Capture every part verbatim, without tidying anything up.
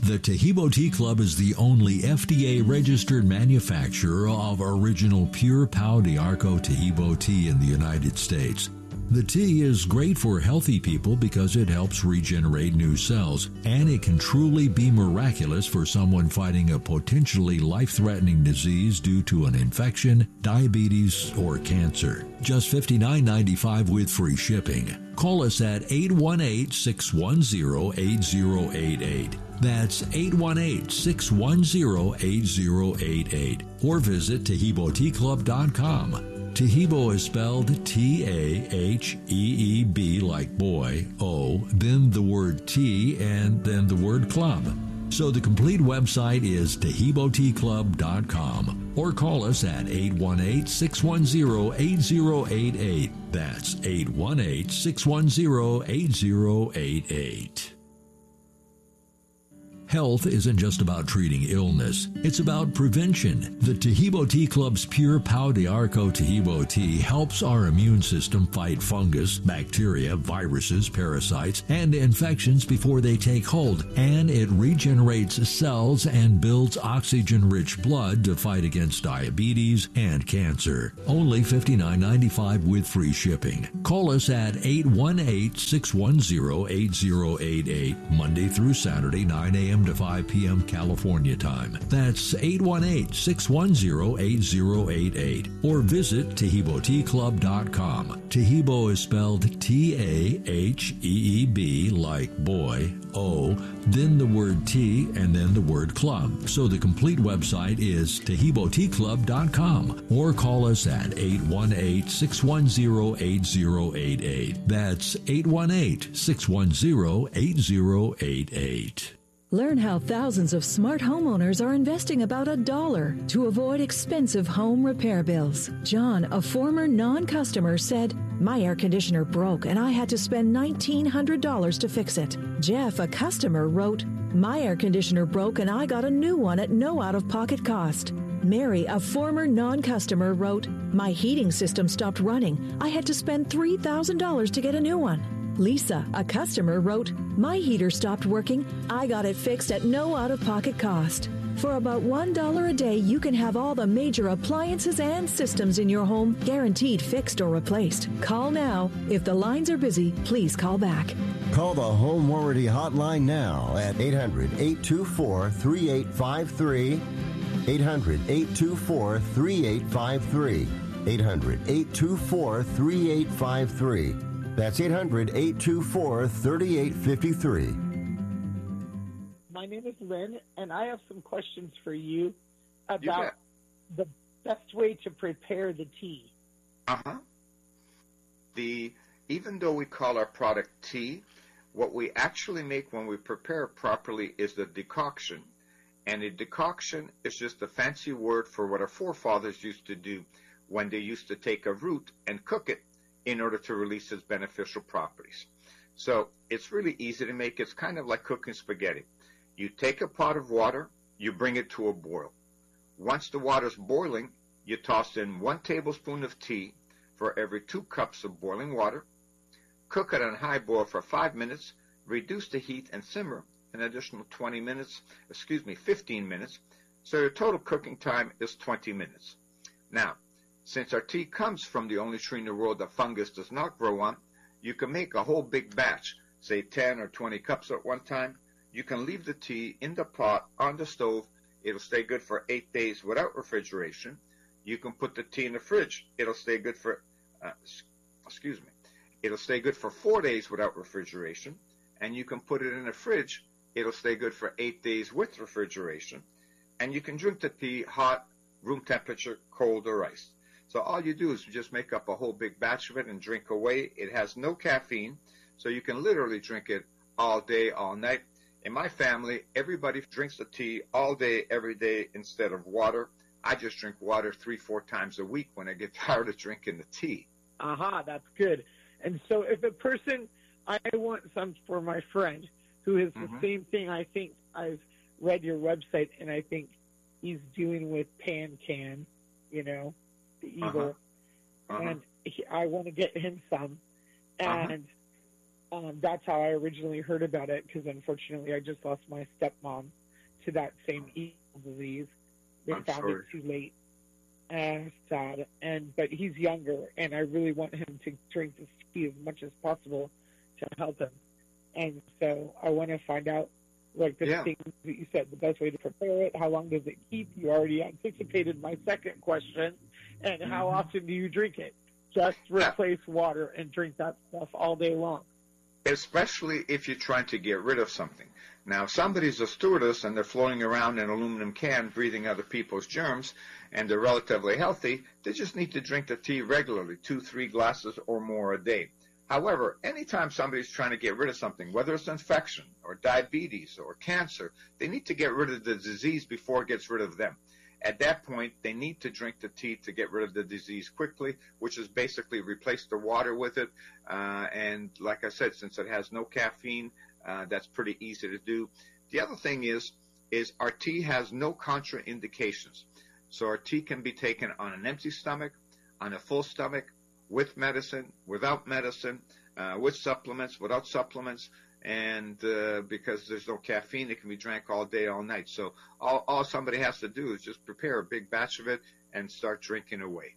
The Taheebo Tea Club is the only F D A-registered manufacturer of original pure Pau d'Arco Taheebo tea in the United States. The tea is great for healthy people because it helps regenerate new cells, and it can truly be miraculous for someone fighting a potentially life-threatening disease due to an infection, diabetes, or cancer. Just fifty-nine ninety-five with free shipping. Call us at eight one eight, six one zero, eight zero eight eight. That's eight one eight, six one zero, eight zero eight eight. Or visit Taheebo Tea Club dot com. Taheebo is spelled T A H E E B like boy, O, then the word tea, and then the word club. So the complete website is Taheebo Tea Club dot com. Or call us at eight one eight, six one zero, eight zero eight eight. That's eight one eight, six one zero, eight zero eight eight. Health isn't just about treating illness, it's about prevention. The Taheebo Tea Club's pure Pau d'Arco Taheebo tea helps our immune system fight fungus, bacteria, viruses, parasites, and infections before they take hold, and it regenerates cells and builds oxygen-rich blood to fight against diabetes and cancer. Only fifty-nine ninety-five with free shipping. Call us at eight one eight, six one zero, eight zero eight eight, Monday through Saturday, nine a.m. to five p.m. California time. That's eight one eight, six one zero, eight zero eight eight. Or visit Taheebo Tea Club dot com. Taheebo is spelled T A H E E B like boy, O, then the word tea, and then the word club. So the complete website is Taheebo Tea Club dot com. Or call us at eight one eight, six one zero, eight zero eight eight. That's eight one eight, six one zero, eight zero eight eight. Learn how thousands of smart homeowners are investing about a dollar to avoid expensive home repair bills. John, a former non-customer, said, "My air conditioner broke and I had to spend nineteen hundred dollars to fix it." Jeff, a customer, wrote, "My air conditioner broke and I got a new one at no out-of-pocket cost." Mary, a former non-customer, wrote, "My heating system stopped running. I had to spend three thousand dollars to get a new one." Lisa, a customer, wrote, "My heater stopped working. I got it fixed at no out-of-pocket cost." For about one dollar a day, you can have all the major appliances and systems in your home guaranteed fixed or replaced. Call now. If the lines are busy, please call back. Call the Home Warranty Hotline now at eight hundred, eight two four, three eight five three. eight hundred, eight two four, three eight five three. eight hundred, eight two four, three eight five three. That's eight hundred, eight two four, three eight five three. My name is Lynn, and I have some questions for you about you the best way to prepare the tea. Uh-huh. The, even though we call our product tea, what we actually make when we prepare it properly is the decoction. And a decoction is just a fancy word for what our forefathers used to do when they used to take a root and cook it in order to release its beneficial properties. So it's really easy to make. It's kind of like cooking spaghetti. You take a pot of water, you bring it to a boil. Once the water's boiling, you toss in one tablespoon of tea for every two cups of boiling water. Cook it on high boil for five minutes, reduce the heat and simmer an additional twenty minutes, excuse me, fifteen minutes. So your total cooking time is twenty minutes. Now, since our tea comes from the only tree in the world that fungus does not grow on, you can make a whole big batch, say ten or twenty cups at one time. You can leave the tea in the pot on the stove. It'll stay good for eight days without refrigeration. You can put the tea in the fridge. It'll stay good for, uh, excuse me, it'll stay good for four days without refrigeration. And you can put it in the fridge. It'll stay good for eight days with refrigeration. And you can drink the tea hot, room temperature, cold or iced. So all you do is just make up a whole big batch of it and drink away. It has no caffeine, so you can literally drink it all day, all night. In my family, everybody drinks the tea all day, every day instead of water. I just drink water three, four times a week when I get tired of drinking the tea. Aha, that's good. And so if a person, I want some for my friend who has mm-hmm. the same thing, I think I've read your website, and I think he's doing with PanCan, you know, the Uh-huh. Eagle, Uh-huh. and he, I want to get him some. And Uh-huh. Um, that's how I originally heard about it, because unfortunately I just lost my stepmom to that same evil disease. They I'm found sorry. it too late. And sad. And but he's younger, and I really want him to drink this tea as much as possible to help him. And so I want to find out, like the Yeah. things that you said, the best way to prepare it, how long does it keep? You already anticipated my second question, and how Mm-hmm. often do you drink it? Just replace water and drink that stuff all day long. Especially if you're trying to get rid of something. Now, if somebody's a stewardess and they're floating around in an aluminum can breathing other people's germs and they're relatively healthy, they just need to drink the tea regularly, two, three glasses or more a day. However, anytime somebody's trying to get rid of something, whether it's infection or diabetes or cancer, they need to get rid of the disease before it gets rid of them. At that point, they need to drink the tea to get rid of the disease quickly, which is basically replace the water with it. Uh, and like I said, since it has no caffeine, uh, that's pretty easy to do. The other thing is, is our tea has no contraindications. So our tea can be taken on an empty stomach, on a full stomach, with medicine, without medicine, uh, with supplements, without supplements. And uh, because there's no caffeine, it can be drank all day, all night. So all, all somebody has to do is just prepare a big batch of it and start drinking away.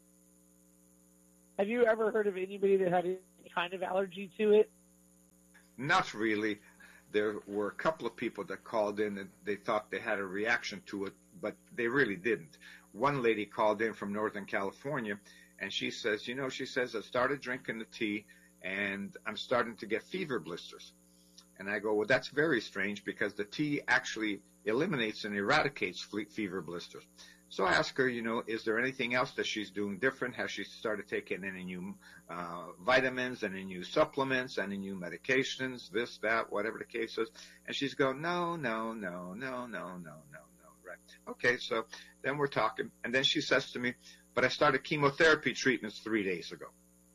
Have you ever heard of anybody that had any kind of allergy to it? Not really. There were a couple of people that called in and they thought they had a reaction to it, but they really didn't. One lady called in from Northern California, and she says, you know, she says, I started drinking the tea, and I'm starting to get fever blisters. And I go, well, that's very strange because the tea actually eliminates and eradicates fever blisters. So I asked her, you know, is there anything else that she's doing different? Has she started taking any new uh, vitamins, any new supplements, any new medications, this, that, whatever the case is? And she's going, no, no, no, no, no, no, no, no. Right. Okay, so then we're talking. And then she says to me, but I started chemotherapy treatments three days ago.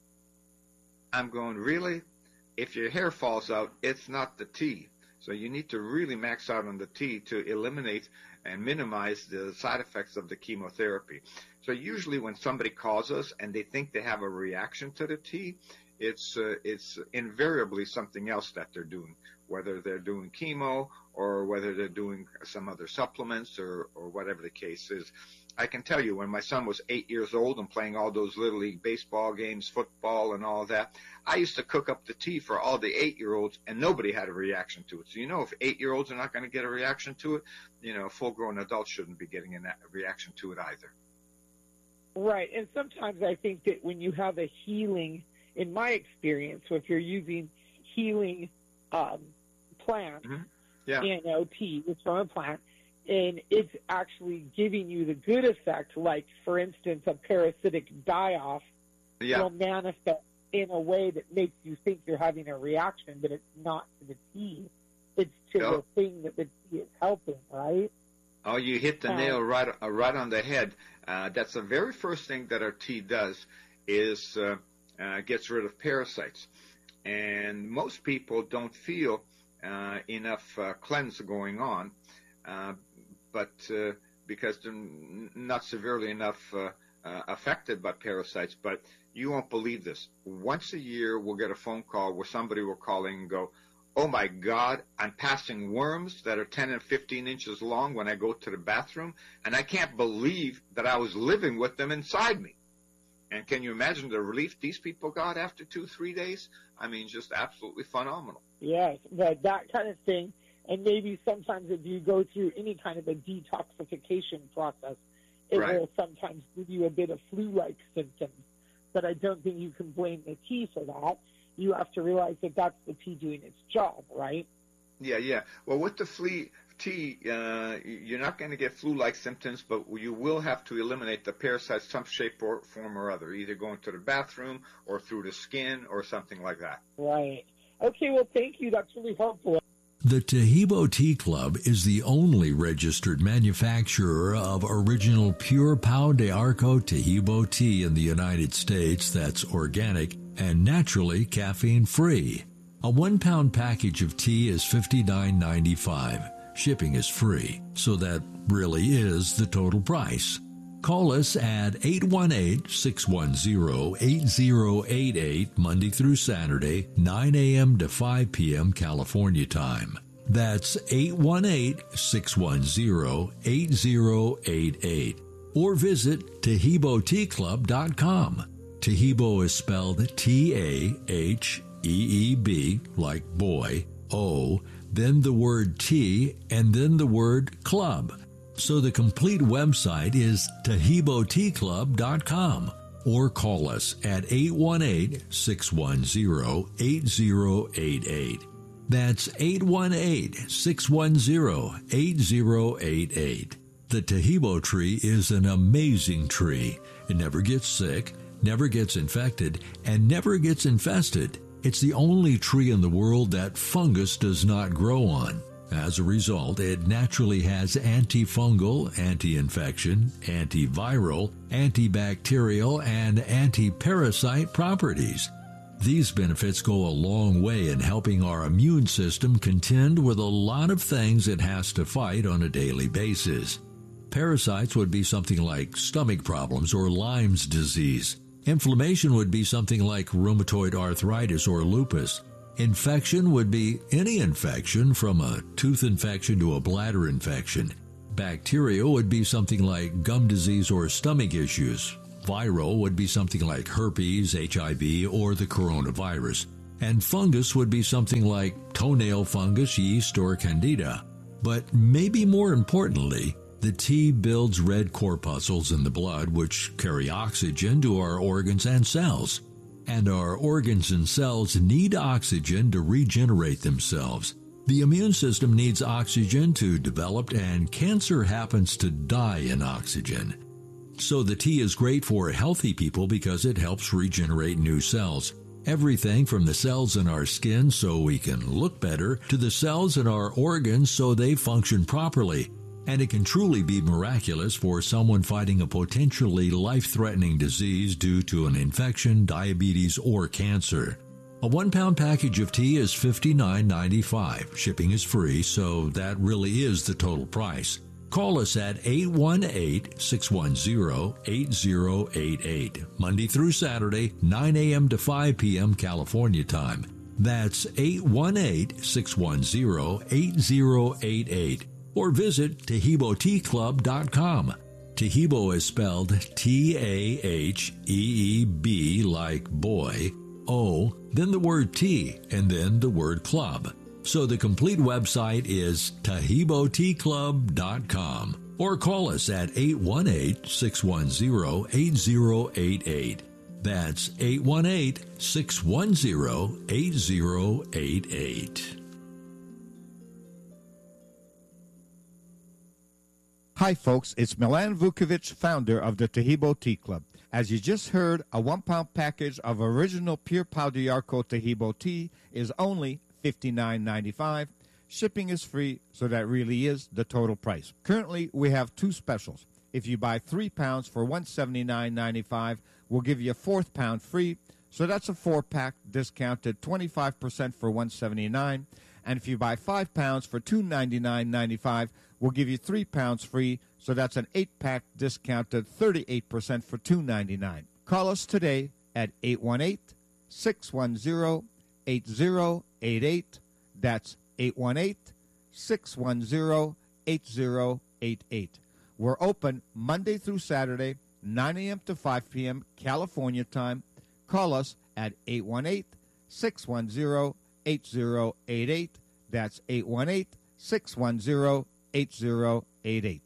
I'm going, really? If your hair falls out, it's not the tea. So you need to really max out on the tea to eliminate and minimize the side effects of the chemotherapy. So usually when somebody calls us and they think they have a reaction to the tea, it's uh, it's invariably something else that they're doing, whether they're doing chemo or whether they're doing some other supplements or, or whatever the case is. I can tell you, when my son was eight years old and playing all those Little League baseball games, football and all that, I used to cook up the tea for all the eight-year-olds, and nobody had a reaction to it. So, you know, if eight-year-olds are not going to get a reaction to it, you know, full-grown adults shouldn't be getting a reaction to it either. Right, and sometimes I think that when you have a healing, in my experience, so if you're using healing um, plants, Mm-hmm. Yeah. you know, tea, it's from a plant, and it's actually giving you the good effect, like, for instance, a parasitic die-off Yeah. will manifest in a way that makes you think you're having a reaction, but it's not to the tea. It's to No. the thing that the tea is helping, right? Oh, you hit the Um, nail right uh, right on the head. Uh, that's the very first thing that our tea does is uh, uh, gets rid of parasites. And most people don't feel uh, enough uh, cleanse going on, uh, but uh, because they're n- not severely enough uh, uh, affected by parasites. But you won't believe this. Once a year, we'll get a phone call where somebody will call in and go, oh, my God, I'm passing worms that are ten and fifteen inches long when I go to the bathroom, and I can't believe that I was living with them inside me. And can you imagine the relief these people got after two, three days? I mean, just absolutely phenomenal. Yes, but that kind of thing, and maybe sometimes if you go through any kind of a detoxification process, it Right. will sometimes give you a bit of flu-like symptoms. But I don't think you can blame the tea for that. You have to realize that that's the tea doing its job, right? Yeah, yeah. Well, with the flea tea, uh, you're not going to get flu-like symptoms, but you will have to eliminate the parasites some shape or form or other, either going to the bathroom or through the skin or something like that. Right. Okay, well, thank you. That's really helpful. The Taheebo Tea Club is the only registered manufacturer of original pure Pau de Arco Taheebo tea in the United States that's organic and naturally caffeine-free. A one-pound package of tea is fifty-nine ninety-five. Shipping is free, so that really is the total price. Call us at eight one eight, six one zero, eight zero eight eight Monday through Saturday, nine a.m. to five p.m. California time. That's eight one eight, six one zero, eight zero eight eight. Or visit Taheebo Tea Club dot com. Taheebo is spelled T A H E E B, like boy, O, then the word tea, and then the word club. So the complete website is Taheebo Tea Club dot com, or call us at eight one eight, six one zero, eight zero eight eight. That's eight one eight, six one zero, eight zero eight eight. The Taheebo tree is an amazing tree. It never gets sick, never gets infected, and never gets infested. It's the only tree in the world that fungus does not grow on. As a result, it naturally has antifungal, anti-infection, antiviral, antibacterial, and anti-parasite properties. These benefits go a long way in helping our immune system contend with a lot of things it has to fight on a daily basis. Parasites would be something like stomach problems or Lyme's disease. Inflammation would be something like rheumatoid arthritis or lupus. Infection would be any infection from a tooth infection to a bladder infection. Bacteria would be something like gum disease or stomach issues. Viral would be something like herpes, H I V, or the coronavirus. And fungus would be something like toenail fungus, yeast, or candida. But maybe more importantly, the tea builds red corpuscles in the blood which carry oxygen to our organs and cells. And our organs and cells need oxygen to regenerate themselves. The immune system needs oxygen to develop, and cancer happens to die in oxygen. So the tea is great for healthy people because it helps regenerate new cells. Everything from the cells in our skin so we can look better to the cells in our organs so they function properly. And it can truly be miraculous for someone fighting a potentially life-threatening disease due to an infection, diabetes, or cancer. A one-pound package of tea is fifty-nine ninety-five. Shipping is free, so that really is the total price. Call us at eight one eight, six one zero, eight zero eight eight, Monday through Saturday, nine a.m. to five p.m. California time. That's eight one eight, six one zero, eight zero eight eight. Or visit Taheebo Tea Club dot com. Taheebo is spelled T A H E E B, like boy, O, then the word tea, and then the word club. So the complete website is Taheebo Tea Club dot com. Or call us at eight one eight, six one zero, eight zero eight eight. That's eight one eight, six one zero, eight zero eight eight. Hi, folks. It's Milan Vukovic, founder of the Taheebo Tea Club. As you just heard, a one-pound package of original Pure Pau d'Arco Taheebo tea is only fifty-nine ninety-five. Shipping is free, so that really is the total price. Currently, we have two specials. If you buy three pounds for one hundred seventy-nine ninety-five, we'll give you a fourth pound free. So that's a four-pack discounted twenty-five percent for one hundred seventy-nine dollars. And if you buy five pounds for two hundred ninety-nine ninety-five, we'll give you three pounds free, so that's an eight-pack discounted thirty-eight percent for two hundred ninety-nine dollars. Call us today at eight one eight, six one zero, eight zero eight eight. That's eight one eight, six one zero, eight zero eight eight. We're open Monday through Saturday, nine a.m. to five p.m. California time. Call us at eight one eight, six one zero, eight zero eight eight. That's eight one eight, six one zero, eight zero eight eight.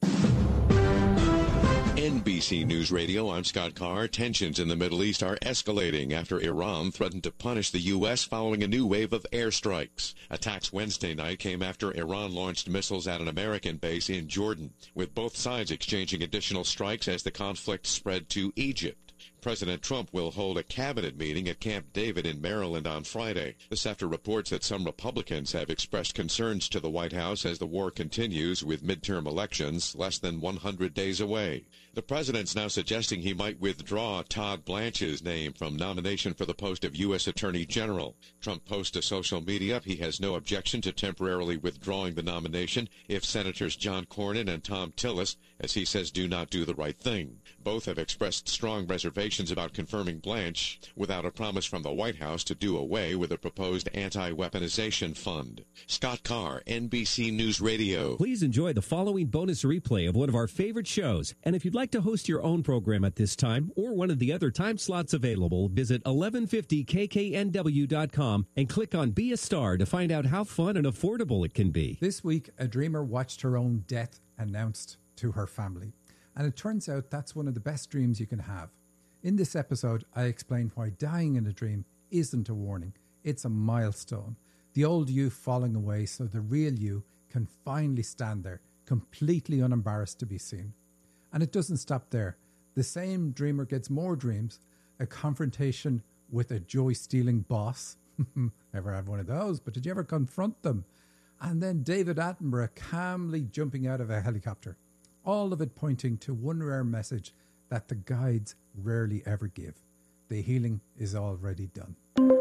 N B C News Radio, I'm Scott Carr. Tensions in the Middle East are escalating after Iran threatened to punish the U S following a new wave of airstrikes. Attacks Wednesday night came after Iran launched missiles at an American base in Jordan, with both sides exchanging additional strikes as the conflict spread to Egypt. President Trump will hold a cabinet meeting at Camp David in Maryland on Friday. This after reports that some Republicans have expressed concerns to the White House as the war continues with midterm elections less than one hundred days away. The president's now suggesting he might withdraw Todd Blanche's name from nomination for the post of U S Attorney General. Trump posts to social media he has no objection to temporarily withdrawing the nomination if Senators John Cornyn and Tom Tillis, as he says, do not do the right thing. Both have expressed strong reservations about confirming Blanche without a promise from the White House to do away with a proposed anti-weaponization fund. Scott Carr, N B C News Radio. Please enjoy the following bonus replay of one of our favorite shows. And if you'd like to host your own program at this time or one of the other time slots available, visit eleven fifty K K N W dot com and click on Be a Star to find out how fun and affordable it can be. This week, a dreamer watched her own death announced to her family. And it turns out that's one of the best dreams you can have. In this episode, I explain why dying in a dream isn't a warning. It's a milestone. The old you falling away so the real you can finally stand there, completely unembarrassed to be seen. And it doesn't stop there. The same dreamer gets more dreams, a confrontation with a joy-stealing boss. Never had one of those, but did you ever confront them? And then David Attenborough calmly jumping out of a helicopter. All of it pointing to one rare message that the guides rarely ever give. The healing is already done.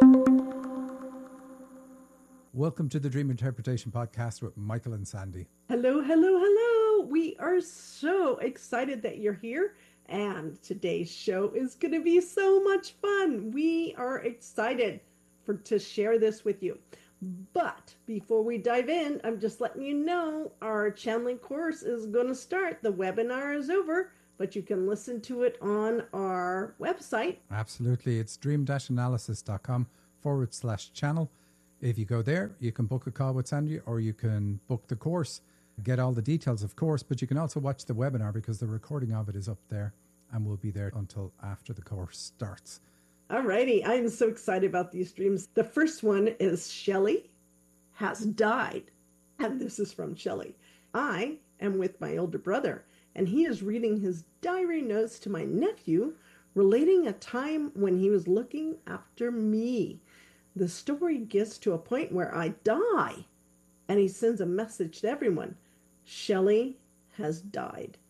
Welcome to the Dream Interpretation Podcast with Michael and Sandy. Hello, hello, hello. We are so excited that you're here. And today's show is going to be so much fun. We are excited for to share this with you. But before we dive in, I'm just letting you know our channeling course is going to start. The webinar is over, but you can listen to it on our website. Absolutely. It's dream-analysis.com forward slash channel. If you go there, you can book a call with Sandy or you can book the course, get all the details, of course, but you can also watch the webinar because the recording of it is up there and will be there until after the course starts. Alrighty, I'm so excited about these dreams. The first one is Shelley has died. And this is from Shelley. I am with my older brother, and he is reading his diary notes to my nephew, relating a time when he was looking after me. The story gets to a point where I die, and he sends a message to everyone. Shelley has died.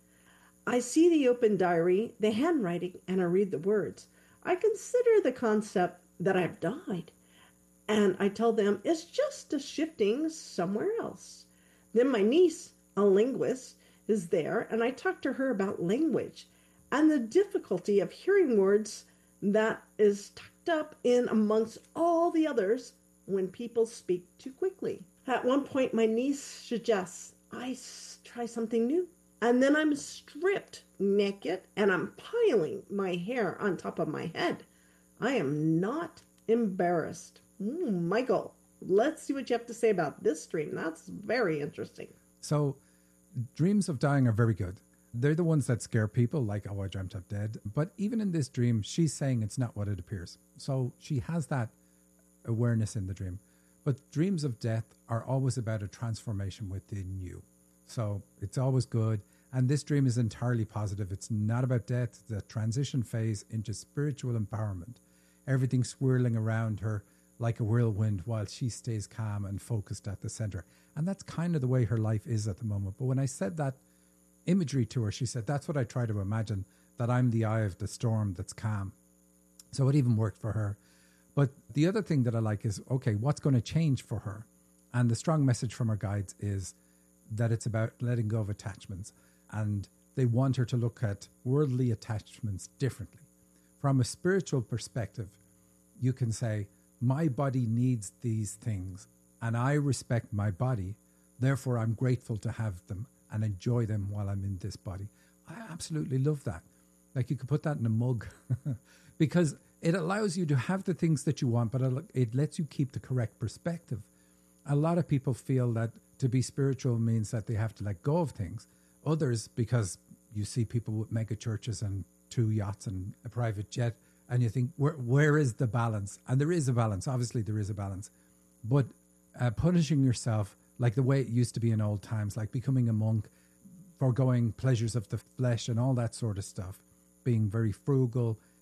I see the open diary, the handwriting, and I read the words. I consider the concept that I've died, and I tell them it's just a shifting somewhere else. Then my niece, a linguist, is there, and I talk to her about language and the difficulty of hearing words that is tucked up in amongst all the others when people speak too quickly. At one point, my niece suggests I try something new. And then I'm stripped naked and I'm piling my hair on top of my head. I am not embarrassed. Ooh, Michael, let's see what you have to say about this dream. That's very interesting. So dreams of dying are very good. They're the ones that scare people, like, oh, I dreamt I'm dead. But even in this dream, she's saying it's not what it appears. So she has that awareness in the dream. But dreams of death are always about a transformation within you. So it's always good. And this dream is entirely positive. It's not about death. It's a transition phase into spiritual empowerment. Everything swirling around her like a whirlwind while she stays calm and focused at the center. And that's kind of the way her life is at the moment. But when I said that imagery to her, she said, that's what I try to imagine, that I'm the eye of the storm that's calm. So it even worked for her. But the other thing that I like is, okay, what's going to change for her? And the strong message from her guides is that it's about letting go of attachments. And they want her to look at worldly attachments differently. From a spiritual perspective, you can say, my body needs these things, and I respect my body. Therefore, I'm grateful to have them and enjoy them while I'm in this body. I absolutely love that. Like, you could put that in a mug because it allows you to have the things that you want, but it lets you keep the correct perspective. A lot of people feel that to be spiritual means that they have to let go of things. Others, because you see people with mega churches and two yachts and a private jet, and you think, where where is the balance? And there is a balance. Obviously, there is a balance. But uh, punishing yourself like the way it used to be in old times, like becoming a monk, foregoing pleasures of the flesh and all that sort of stuff, being very frugal,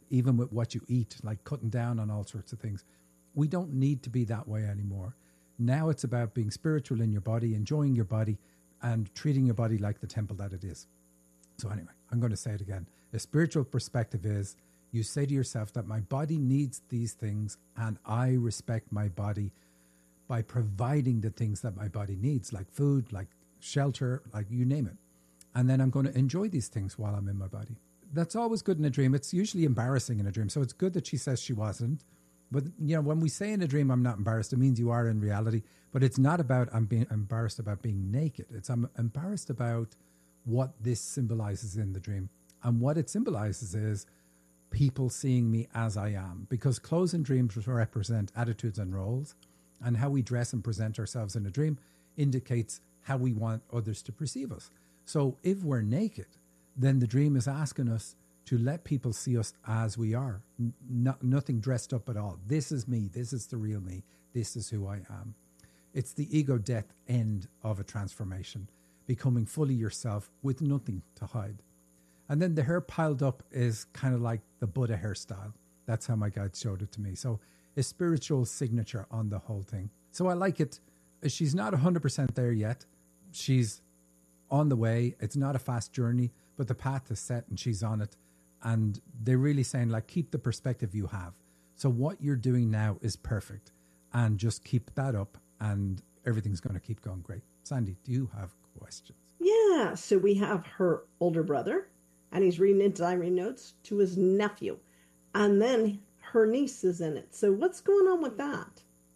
even with what you eat, like cutting down on all sorts of things. We don't need to be that way anymore. Now it's about being spiritual in your body, enjoying your body, and treating your body like the temple that it is. So anyway, I'm going to say it again. A spiritual perspective is you say to yourself that my body needs these things, and I respect my body by providing the things that my body needs, like food, like shelter, like you name it. And then I'm going to enjoy these things while I'm in my body. That's always good in a dream. It's usually embarrassing in a dream. So it's good that she says she wasn't. But, you know, when we say in a dream, I'm not embarrassed, it means you are in reality. But it's not about I'm being embarrassed about being naked. It's I'm embarrassed about what this symbolizes in the dream. And what it symbolizes is people seeing me as I am. Because clothes in dreams represent attitudes and roles. And how we dress and present ourselves in a dream indicates how we want others to perceive us. So if we're naked, then the dream is asking us to let people see us as we are. N- no- nothing dressed up at all. This is me. This is the real me. This is who I am. It's the ego death end of a transformation, becoming fully yourself with nothing to hide. And then the hair piled up is kind of like the Buddha hairstyle. That's how my guide showed it to me. So a spiritual signature on the whole thing. So I like it. She's not one hundred percent there yet. She's on the way. It's not a fast journey, but the path is set and she's on it. And they're really saying, like, keep the perspective you have. So what you're doing now is perfect. And just keep that up and everything's going to keep going great. Sandy, do you have questions? Yeah, so we have her older brother, and he's reading into diary notes to his nephew. And then her niece is in it. So what's going on with that?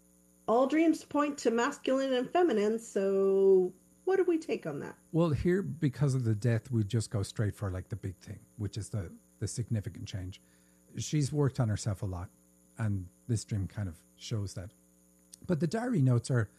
All dreams point to masculine and feminine, so what do we take on that? Well, here, because of the death, we just go straight for like the big thing, which is the, the significant change. She's worked on herself a lot, and this dream kind of shows that. But the diary notes are